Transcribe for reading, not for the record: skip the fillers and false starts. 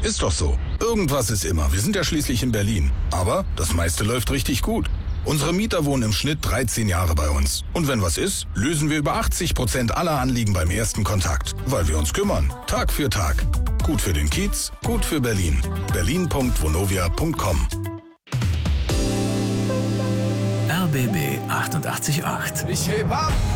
Ist doch so. Irgendwas ist immer. Wir sind ja schließlich in Berlin. Aber das meiste läuft richtig gut. Unsere Mieter wohnen im Schnitt 13 Jahre bei uns. Und wenn was ist, lösen wir über 80% aller Anliegen beim ersten Kontakt. Weil wir uns kümmern. Tag für Tag. Gut für den Kiez, gut für Berlin. berlin.vonovia.com. RBB 88.8. Ich heb ab!